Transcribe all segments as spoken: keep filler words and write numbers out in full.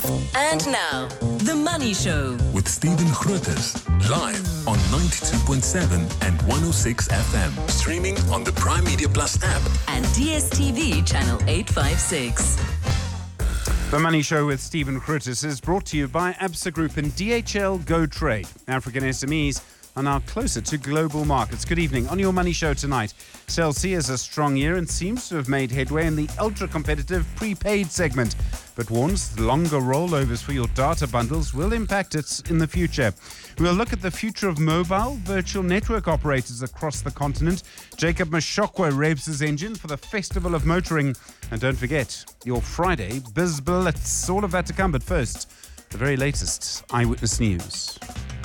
And now, The Money Show with Stephen Grootes, live on ninety-two point seven and one oh six F M, streaming on the Prime Media Plus app and D S T V channel eight fifty-six. The Money Show with Stephen Grootes is brought to you by Absa Group and D H L Go Trade. African S M Es are now closer to global markets. Good evening. On your Money Show tonight, Cell C has a strong year and seems to have made headway in the ultra-competitive prepaid segment, but warns longer rollovers for your data bundles will impact it in the future. We'll look at the future of mobile virtual network operators across the continent. Jacob Mashokwa revs his engine for the Festival of Motoring. And don't forget, your Friday Biz Blitz. All of that to come, but first, the very latest Eyewitness News.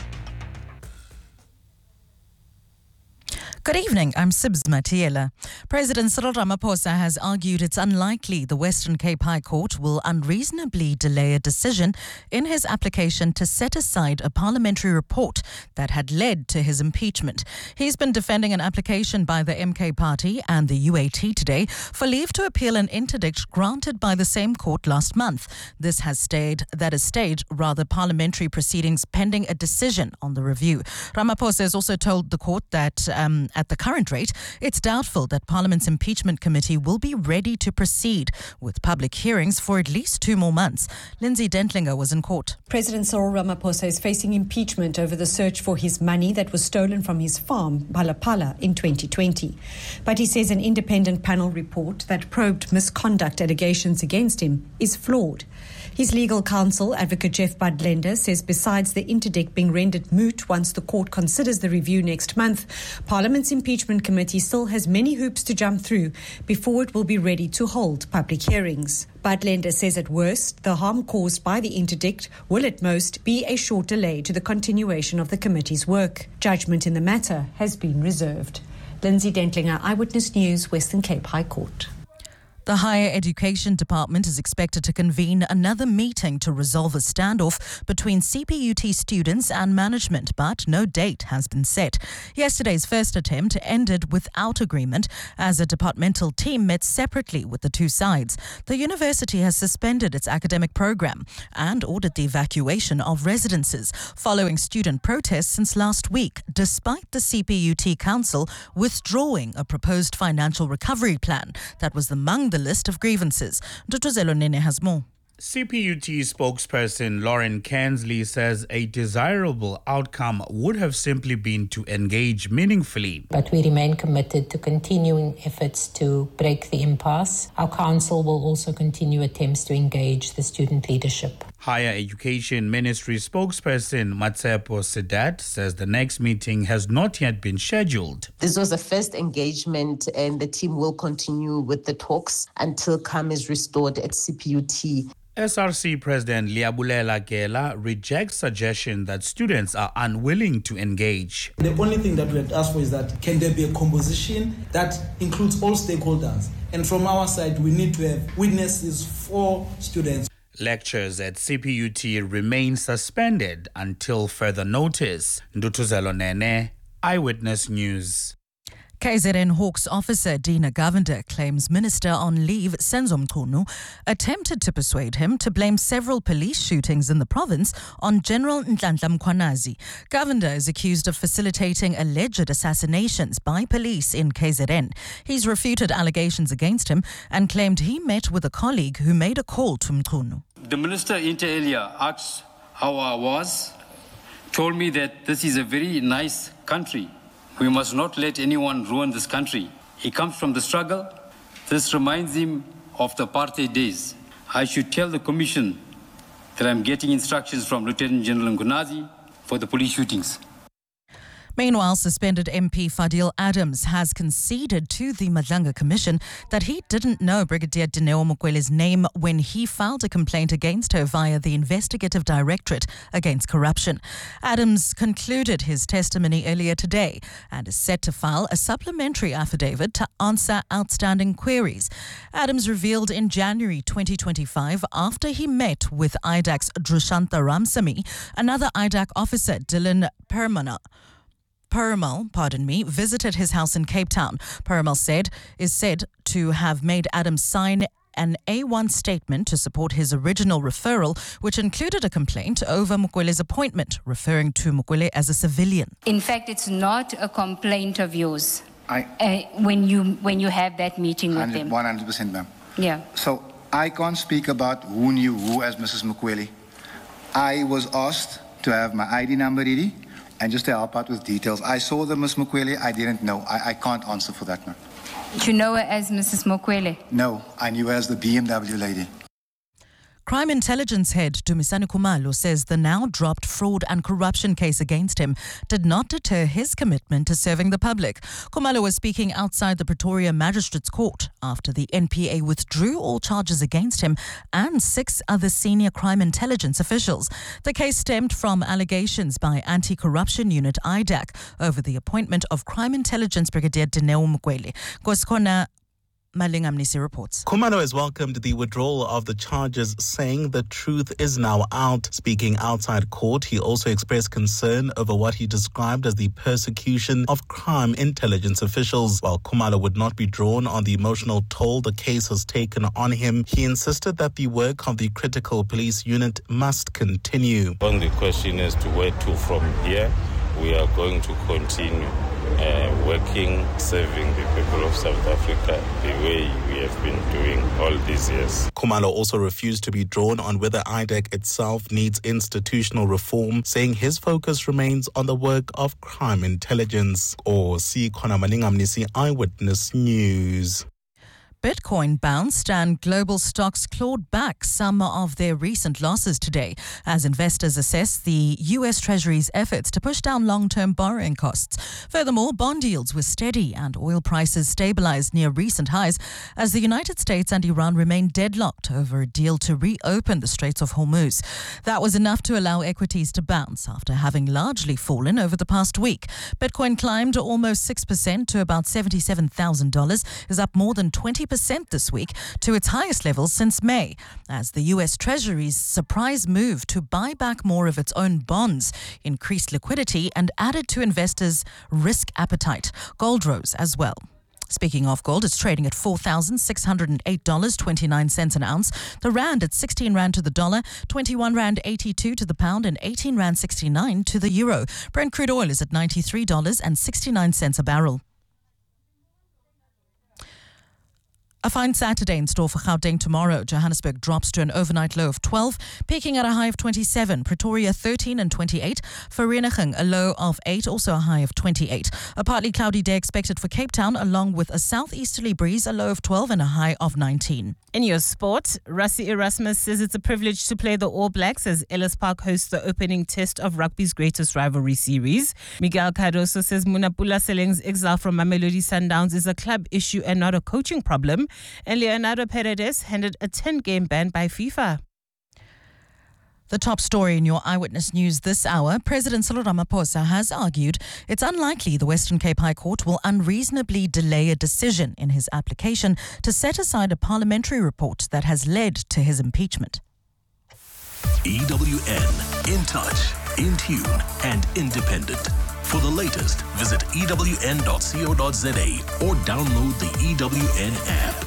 Good evening, I'm Sibs Matiela. President Cyril Ramaphosa has argued it's unlikely the Western Cape High Court will unreasonably delay a decision in his application to set aside a parliamentary report that had led to his impeachment. He's been defending an application by the M K Party and the U A T today for leave to appeal an interdict granted by the same court last month. This has stayed, that has stayed, rather, parliamentary proceedings pending a decision on the review. Ramaphosa has also told the court that um, at the current rate, it's doubtful that Parliament's impeachment committee will be ready to proceed with public hearings for at least two more months. Lindsay Dentlinger was in court. President Cyril Ramaphosa is facing impeachment over the search for his money that was stolen from his farm, Balapala, in twenty twenty. But he says an independent panel report that probed misconduct allegations against him is flawed. His legal counsel, Advocate Jeff Budlender, says besides the interdict being rendered moot once the court considers the review next month, Parliament's impeachment committee still has many hoops to jump through before it will be ready to hold public hearings. Budlender says at worst, the harm caused by the interdict will at most be a short delay to the continuation of the committee's work. Judgment in the matter has been reserved. Lindsay Dentlinger, Eyewitness News, Western Cape High Court. The Higher Education Department is expected to convene another meeting to resolve a standoff between C P U T students and management, but no date has been set. Yesterday's first attempt ended without agreement as a departmental team met separately with the two sides. The university has suspended its academic program and ordered the evacuation of residences following student protests since last week, despite the C P U T Council withdrawing a proposed financial recovery plan that was among the list of grievances. Dutuzelo Nene has more. C P U T spokesperson Lauren Kansley says a desirable outcome would have simply been to engage meaningfully. But we remain committed to continuing efforts to break the impasse. Our council will also continue attempts to engage the student leadership. Higher Education Ministry spokesperson Matsepo Sedat says the next meeting has not yet been scheduled. This was a first engagement and the team will continue with the talks until calm is restored at C P U T. S R C President Liabulela Gela rejects suggestion that students are unwilling to engage. The only thing that we had asked for is that can there be a composition that includes all stakeholders? And from our side, we need to have witnesses for students. Lectures at C P U T remain suspended until further notice. Ndutuzelo Nene, Eyewitness News. K Z N Hawks officer Dina Govender claims Minister on leave Senzo Mchunu attempted to persuade him to blame several police shootings in the province on General Nhlanhla Mkhwanazi. Govender is accused of facilitating alleged assassinations by police in K Z N. He's refuted allegations against him and claimed he met with a colleague who made a call to Mchunu. The minister inter alia asked how I was, told me that this is a very nice country. We must not let anyone ruin this country. He comes from the struggle. This reminds him of the apartheid days. I should tell the commission that I'm getting instructions from Lieutenant General Mkhwanazi for the police shootings. Meanwhile, suspended M P Fadil Adams has conceded to the Madlanga Commission that he didn't know Brigadier Dineo Mukwele's name when he filed a complaint against her via the Investigative Directorate Against Corruption. Adams concluded his testimony earlier today and is set to file a supplementary affidavit to answer outstanding queries. Adams revealed in January twenty twenty-five, after he met with I D A C's Drushanta Ramsamy, another I D A C officer, Dylan Permana, Perumal, pardon me, visited his house in Cape Town. Perumal said is said to have made Adams sign an A one statement to support his original referral, which included a complaint over Mokwele's appointment, referring to Mokwele as a civilian. In fact, it's not a complaint of yours I, uh, when you when you have that meeting with them. one hundred percent, ma'am. Yeah. So I can't speak about who knew who as Missus Mokwele. I was asked to have my I D number ready and just to help out with details. I saw the Miss Mokwele. I didn't know. I, I can't answer for that, ma'am. Did you know her as Missus Mokwele? No, I knew her as the B M W lady. Crime Intelligence Head Dumisani Khumalo says the now dropped fraud and corruption case against him did not deter his commitment to serving the public. Khumalo was speaking outside the Pretoria Magistrates Court after the N P A withdrew all charges against him and six other senior crime intelligence officials. The case stemmed from allegations by Anti-Corruption Unit I D A C over the appointment of Crime Intelligence Brigadier Dineo Mokwele. Koskona Malinga Mnisi reports. Khumalo has welcomed the withdrawal of the charges, saying the truth is now out. Speaking outside court, he also expressed concern over what he described as the persecution of crime intelligence officials. While Khumalo would not be drawn on the emotional toll the case has taken on him, he insisted that the work of the critical police unit must continue. On the question as to where to from here, we are going to continue Uh, working, serving the people of South Africa the way we have been doing all these years. Khumalo also refused to be drawn on whether I D A C itself needs institutional reform, saying his focus remains on the work of crime intelligence. Or see Khona Malinga Mnisi, Eyewitness News. Bitcoin bounced and global stocks clawed back some of their recent losses today as investors assess the U S Treasury's efforts to push down long-term borrowing costs. Furthermore, bond yields were steady and oil prices stabilized near recent highs as the United States and Iran remain deadlocked over a deal to reopen the Straits of Hormuz. That was enough to allow equities to bounce after having largely fallen over the past week. Bitcoin climbed almost six percent to about seventy-seven thousand dollars, is up more than twenty percent this week to its highest levels since May, as the U S Treasury's surprise move to buy back more of its own bonds increased liquidity and added to investors' risk appetite. Gold rose as well. Speaking of gold, it's trading at four thousand six hundred eight dollars and twenty-nine cents an ounce. The rand at sixteen rand to the dollar, twenty-one rand eighty-two to the pound and eighteen rand sixty-nine to the euro. Brent crude oil is at ninety-three dollars and sixty-nine cents a barrel. A fine Saturday in store for Gauteng tomorrow. Johannesburg drops to an overnight low of twelve, peaking at a high of twenty-seven. Pretoria thirteen and twenty-eight. Vereeniging a low of eight, also a high of twenty-eight. A partly cloudy day expected for Cape Town, along with a southeasterly breeze, a low of twelve and a high of nineteen. In your sport, Rassie Erasmus says it's a privilege to play the All Blacks as Ellis Park hosts the opening test of rugby's greatest rivalry series. Miguel Cardoso says Munapula Seleng's exile from Mamelodi Sundowns is a club issue and not a coaching problem. And Leonardo Paredes handed a ten-game ban by FIFA. The top story in your Eyewitness News this hour, President Cyril Ramaphosa has argued it's unlikely the Western Cape High Court will unreasonably delay a decision in his application to set aside a parliamentary report that has led to his impeachment. E W N, in touch, in tune and independent. For the latest, visit E W N dot co dot za or download the E W N app.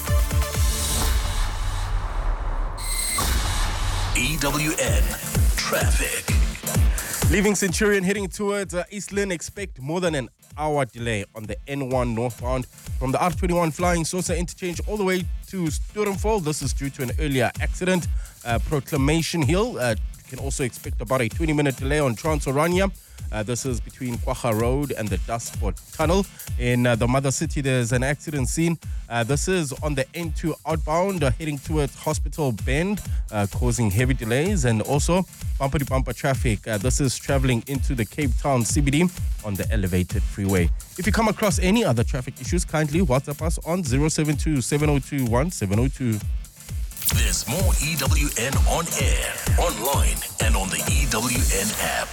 E W N Traffic. Leaving Centurion heading towards uh, East Lynn, expect more than an hour delay on the N one northbound from the R twenty-one Flying Saucer interchange all the way to Sturmfall. This is due to an earlier accident. Uh, Proclamation Hill, uh, you can also expect about a twenty minute delay on Trans-Orania. Uh, this is between Kwacha Road and the Dustford Tunnel. In uh, the Mother City, there's an accident scene. Uh, this is on the N two outbound, uh, heading towards Hospital Bend, uh, causing heavy delays. And also, bumper-to-bumper traffic. Uh, this is traveling into the Cape Town C B D on the elevated freeway. If you come across any other traffic issues, kindly WhatsApp us on zero seven two, seven zero two, one seven zero two. There's more E W N on air, online, and on the E W N app.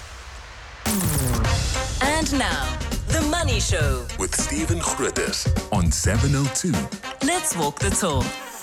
And now, The Money Show with Stephen Grootes on seven oh two. Let's walk the talk.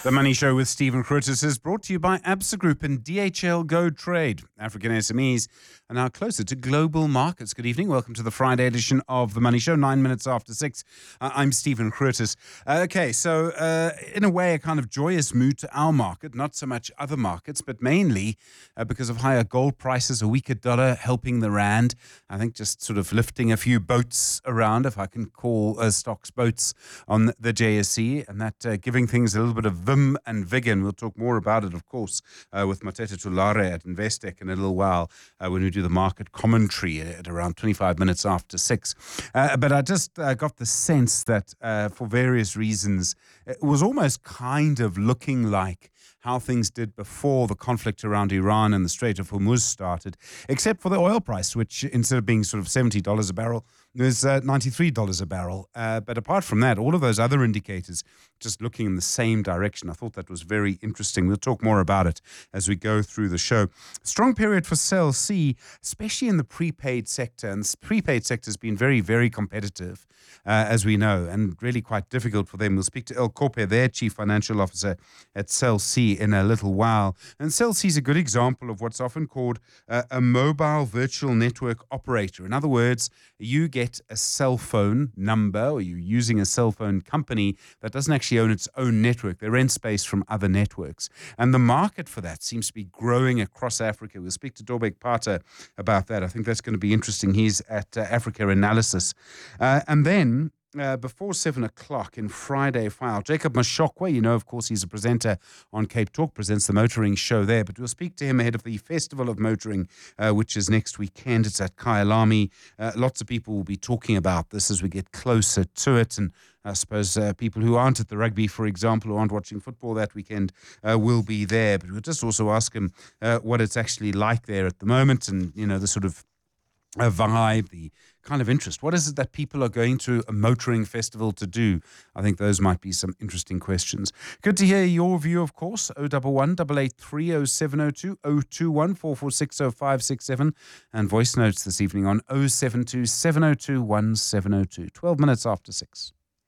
The Money Show with Stephen Curtis is brought to you by Absa Group and D H L Go Trade. African S M Es are now closer to global markets. Good evening. Welcome to the Friday edition of The Money Show, nine minutes after six. Uh, I'm Stephen Curtis. Uh, okay, so uh, in a way, a kind of joyous mood to our market, not so much other markets, but mainly uh, because of higher gold prices, a weaker dollar helping the rand. I think just sort of lifting a few boats around, if I can call uh, stocks boats, on the J S E, and that uh, giving things a little bit of vim and vigor. And we'll talk more about it, of course, uh, with Matete Tulare at Investec in a little while uh, when we do the market commentary at around twenty-five minutes after six. Uh, but I just uh, got the sense that uh, for various reasons, it was almost kind of looking like how things did before the conflict around Iran and the Strait of Hormuz started, except for the oil price, which instead of being sort of seventy dollars a barrel, was uh, ninety-three dollars a barrel. Uh, but apart from that, all of those other indicators just looking in the same direction. I thought that was very interesting. We'll talk more about it as we go through the show. Strong period for Cell C, especially in the prepaid sector. And the prepaid sector has been very, very competitive, uh, as we know, and really quite difficult for them. We'll speak to El Corpe, their chief financial officer at Cell C, in a little while. And Cell C is a good example of what's often called uh, a mobile virtual network operator. In other words, you get a cell phone number, or you're using a cell phone company that doesn't actually own its own network. They rent space from other networks. And the market for that seems to be growing across Africa. We'll speak to Dobek Pata about that. I think that's going to be interesting. He's at uh, Africa Analysis. Uh, and then Uh, before seven o'clock in Friday File, Jacob Mashokwe, you know, of course, he's a presenter on Cape Talk, presents the motoring show there, but we'll speak to him ahead of the Festival of Motoring, uh, which is next weekend. It's at Kyalami. Uh, lots of people will be talking about this as we get closer to it, and I suppose uh, people who aren't at the rugby, for example, who aren't watching football that weekend uh, will be there, but we'll just also ask him uh, what it's actually like there at the moment, and, you know, the sort of a vibe, the kind of interest. What is it that people are going to a motoring festival to do? I think those might be some interesting questions. Good to hear your view, of course. oh one one, eight eight three, oh seven oh two, oh two one, four four six, oh five six seven, and voice notes this evening on oh seven two, seven oh two, one seven oh two. twelve minutes after six.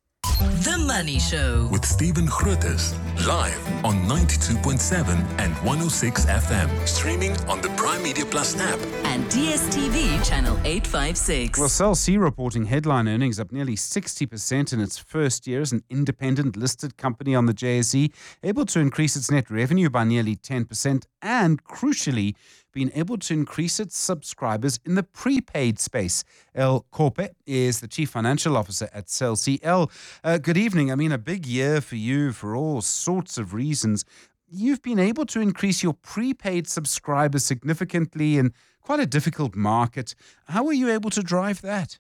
The Money Show with Stephen Curtis, live on ninety-two point seven and one oh six F M, streaming on the Prime Media Plus app and D S T V channel eight fifty-six. Well, Cell C reporting headline earnings up nearly sixty percent in its first year as an independent listed company on the J S E, able to increase its net revenue by nearly ten percent and, crucially, been able to increase its subscribers in the prepaid space. El Corpe is the Chief Financial Officer at Cell C. El, uh, good evening. I mean, a big year for you for all sorts of reasons. You've been able to increase your prepaid subscribers significantly in quite a difficult market. How were you able to drive that?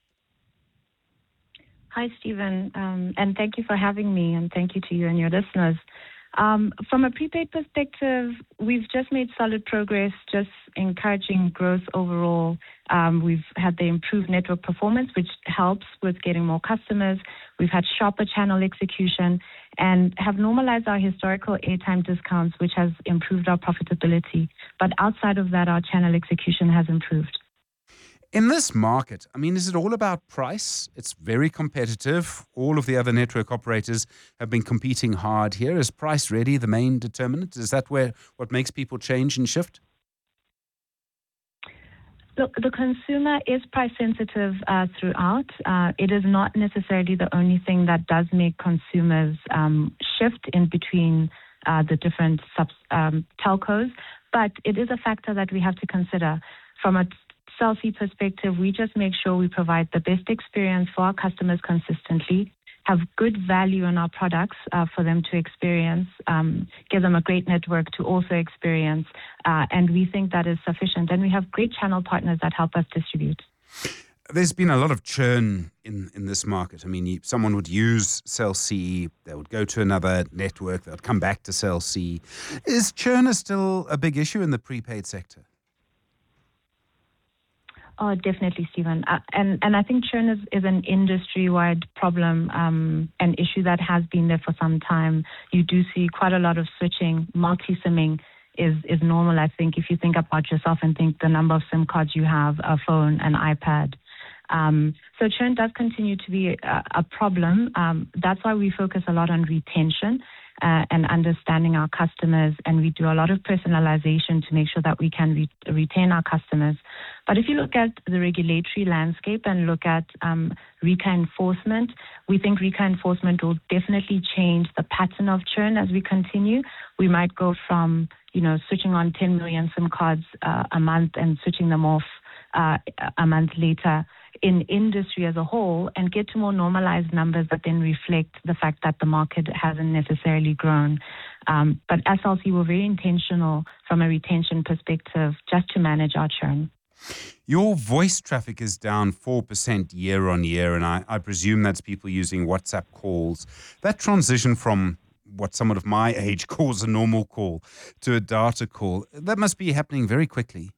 Hi, Stephen, um, and thank you for having me, and thank you to you and your listeners. Um, from a prepaid perspective, we've just made solid progress, just encouraging growth overall. Um, we've had the improved network performance, which helps with getting more customers. We've had sharper channel execution and have normalized our historical airtime discounts, which has improved our profitability. But outside of that, our channel execution has improved. In this market, I mean, is it all about price? It's very competitive. All of the other network operators have been competing hard here. Is price really the main determinant? Is that where what makes people change and shift? Look, the consumer is price sensitive uh, throughout. Uh, it is not necessarily the only thing that does make consumers um, shift in between uh, the different subs, um, telcos, but it is a factor that we have to consider. From a Cell C perspective, we just make sure we provide the best experience for our customers consistently, have good value in our products uh, for them to experience, um, give them a great network to also experience, uh, and we think that is sufficient. And we have great channel partners that help us distribute. There's been a lot of churn in, in this market. I mean, someone would use Cell C, they would go to another network, they would come back to Cell C. Is churn still a big issue in the prepaid sector? Oh, definitely, Stephen. Uh, and, and I think churn is, is an industry-wide problem, um, an issue that has been there for some time. You do see quite a lot of switching. Multi-SIMming is, is normal, I think, if you think about yourself and think the number of SIM cards you have, a phone, an iPad. Um, so churn does continue to be a, a problem. Um, that's why we focus a lot on retention. uh, and understanding our customers, and we do a lot of personalization to make sure that we can re- retain our customers. But if you look at the regulatory landscape and look at um, RICA enforcement, we think RICA enforcement will definitely change the pattern of churn as we continue. We might go from, you know, switching on ten million SIM cards uh, a month and switching them off uh, a month later in industry as a whole, and get to more normalized numbers that then reflect the fact that the market hasn't necessarily grown. Um, but as L C, we're very intentional from a retention perspective just to manage our churn. Your voice traffic is down four percent year on year, and I, I presume that's people using WhatsApp calls. That transition from what someone of my age calls a normal call to a data call, that must be happening very quickly.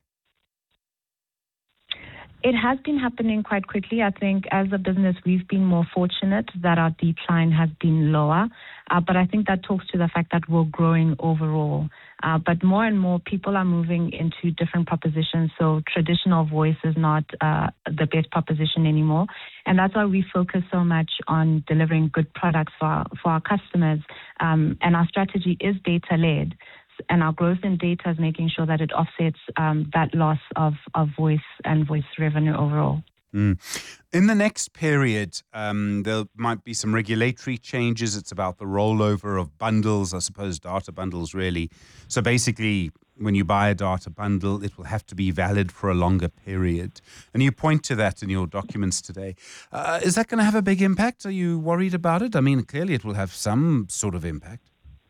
It has been happening quite quickly. I think as a business, we've been more fortunate that our decline has been lower. Uh, but I think that talks to the fact that we're growing overall. Uh, but more and more people are moving into different propositions. So traditional voice is not uh, the best proposition anymore. And that's why we focus so much on delivering good products for our, for our customers. Um, and our strategy is data-led. And our growth in data is making sure that it offsets um, that loss of, of voice and voice revenue overall. Mm. In the next period, um, there might be some regulatory changes. It's about the rollover of bundles, I suppose, data bundles, really. So basically, when you buy a data bundle, it will have to be valid for a longer period. And you point to that in your documents today. Uh, is that going to have a big impact? Are you worried about it? I mean, clearly it will have some sort of impact.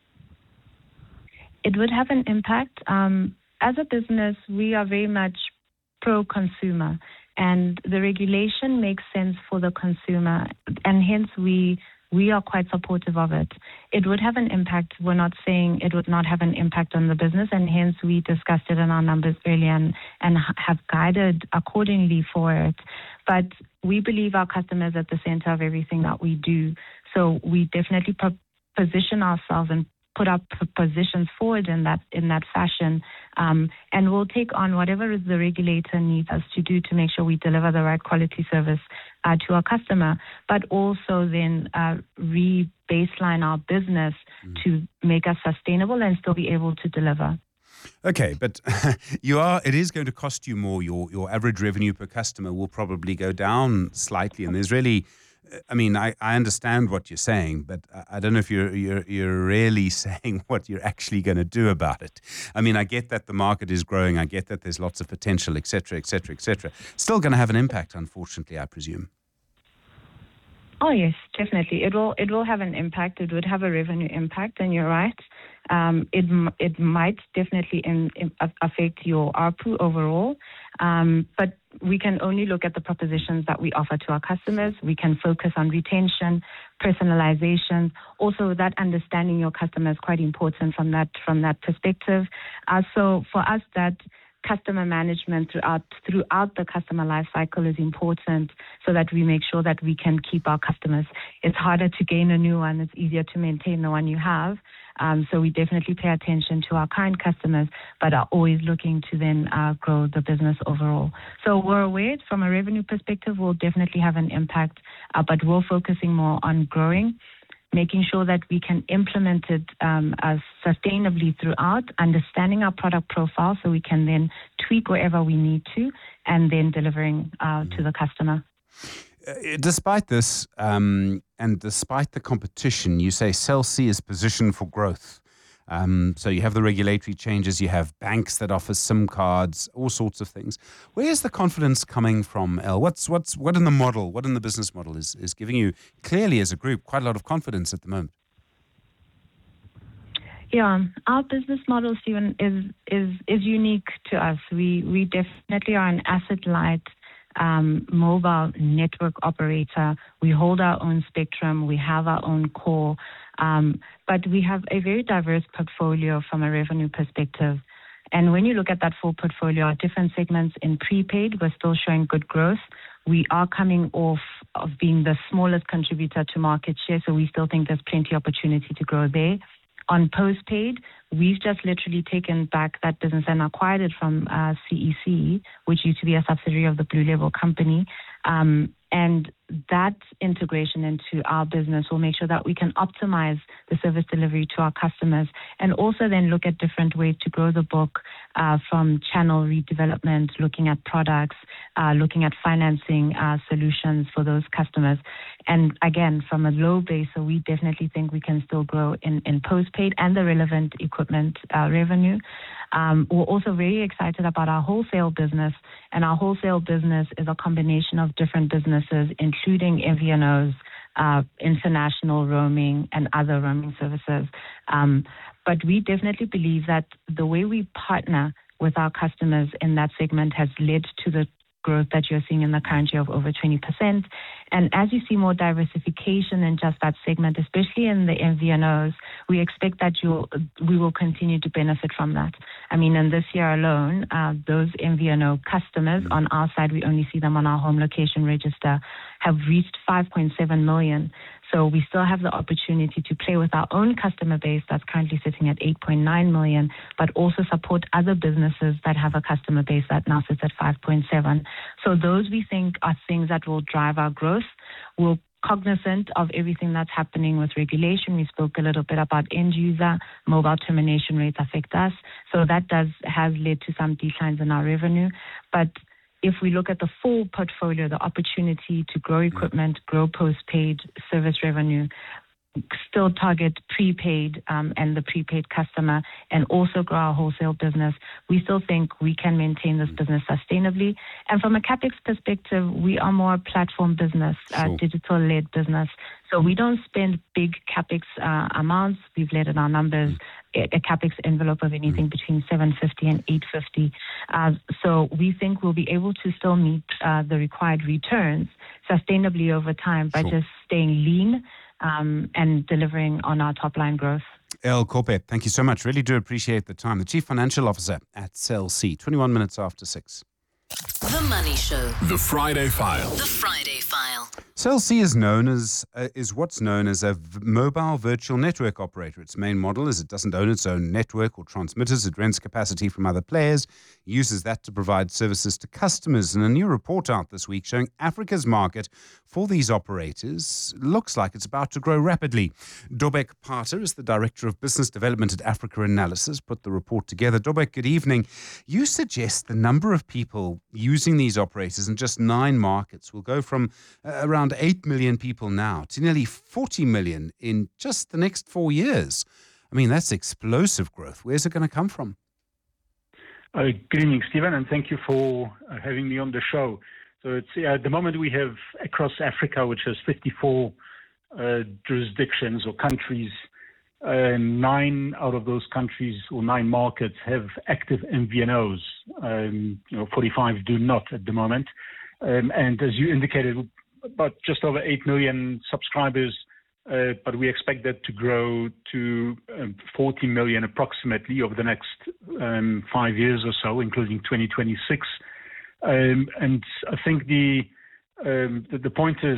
It would have an impact. Um, as a business, we are very much pro-consumer, and the regulation makes sense for the consumer, and hence we we are quite supportive of it. It would have an impact. We're not saying it would not have an impact on the business, and hence we discussed it in our numbers earlier and, and have guided accordingly for it. But we believe our customer is at the center of everything that we do, so we definitely pro- position ourselves and put up positions forward in that in that fashion, um, and we'll take on whatever the regulator needs us to do to make sure we deliver the right quality service uh, to our customer, but also then uh, re-baseline our business mm. to make us sustainable and still be able to deliver. Okay, but you are. It is going to cost you more. Your your average revenue per customer will probably go down slightly, and there's really. I mean, I, I understand what you're saying, but I don't know if you're you're you're really saying what you're actually going to do about it. I mean, I get that the market is growing. I get that there's lots of potential, et cetera, et cetera, et cetera. Still going to have an impact, unfortunately, I presume. Oh yes, definitely. It will. It will have an impact. It would have a revenue impact, and you're right. Um, it it might definitely in, in affect your A R P U overall, um, but we can only look at the propositions that we offer to our customers. We can focus on retention, personalization. Also, that understanding your customer is quite important from that from that perspective. Uh, so for us, that customer management throughout throughout the customer life cycle is important, so that we make sure that we can keep our customers. It's harder to gain a new one. It's easier to maintain the one you have. Um, so we definitely pay attention to our current customers, but are always looking to then uh, grow the business overall. So we're aware from a revenue perspective, we'll definitely have an impact, uh, but we're focusing more on growing, making sure that we can implement it um, as sustainably throughout, understanding our product profile so we can then tweak wherever we need to, and then delivering uh, to the customer. Uh, despite this, um, and despite the competition, you say Cell C is positioned for growth. Um, so you have the regulatory changes, you have banks that offer SIM cards, all sorts of things. Where's the confidence coming from, El? What's what's what in the model, what in the business model is, is giving you clearly as a group quite a lot of confidence at the moment? Yeah, our business model, Stephen, is is is unique to us. We we definitely are an asset light um, mobile network operator. We hold our own spectrum. We have our own core. Um, but we have a very diverse portfolio from a revenue perspective. And when you look at that full portfolio, our different segments in prepaid, we're still showing good growth. We are coming off of being the smallest contributor to market share, so we still think there's plenty of opportunity to grow there. On postpaid, we've just literally taken back that business and acquired it from uh, C E C, which used to be a subsidiary of the Blue Label company. Um, And that integration into our business will make sure that we can optimize the service delivery to our customers and also then look at different ways to grow the book uh, from channel redevelopment, looking at products, uh, looking at financing uh, solutions for those customers. And again, from a low base, so we definitely think we can still grow in, in postpaid and the relevant equipment uh, revenue. Um, we're also very excited about our wholesale business, and our wholesale business is a combination of different businesses, including M V N Os, uh, international roaming, and other roaming services. Um, but we definitely believe that the way we partner with our customers in that segment has led to the growth that you're seeing in the current year of over twenty percent. And as you see more diversification in just that segment, especially in the M V N Os, we expect that you'll, we will continue to benefit from that. I mean, in this year alone, uh, those M V N O customers, on our side, we only see them on our home location register, have reached five point seven million. So we still have the opportunity to play with our own customer base that's currently sitting at eight point nine million, but also support other businesses that have a customer base that now sits at five point seven. So those we think are things that will drive our growth. We're cognizant of everything that's happening with regulation. We spoke a little bit about end user, mobile termination rates affect us. So that does has led to some declines in our revenue. But if we look at the full portfolio, the opportunity to grow equipment, grow postpaid service revenue, still target prepaid um, and the prepaid customer, and also grow our wholesale business, we still think we can maintain this business sustainably. And from a CapEx perspective, we are more a platform business, a Sure. digital-led business. So we don't spend big CapEx uh, amounts. We've let in our numbers a a CapEx envelope of anything between seven hundred fifty and eight hundred fifty. Uh, so we think we'll be able to still meet uh, the required returns sustainably over time by Sure. just staying lean um, and delivering on our top-line growth. El Kopet, thank you so much. Really do appreciate the time. The Chief Financial Officer at Cell C, twenty-one minutes after six. The Money Show. The Friday File. The Friday File. Cell C is known as uh, is what's known as a v- mobile virtual network operator. Its main model is it doesn't own its own network or transmitters. It rents capacity from other players, uses that to provide services to customers. And a new report out this week showing Africa's market for these operators looks like it's about to grow rapidly. Dobek Pater is the Director of Business Development at Africa Analysis, put the report together. Dobek, good evening. You suggest the number of people using these operators in just nine markets will go from uh, around eight million people now to nearly forty million in just the next four years. I mean, that's explosive growth. Where's it going to come from? Uh, good evening, Stephen, and thank you for uh, having me on the show. So it's uh, at the moment we have across Africa, which has fifty-four uh, jurisdictions or countries. Uh, nine out of those countries or nine markets have active M V N Os. Um, you know, forty-five do not at the moment. Um, and as you indicated, about just over eight million subscribers, uh, but we expect that to grow to um, forty million approximately over the next um, five years or so, including twenty twenty-six. Um, and I think the, um, the the point is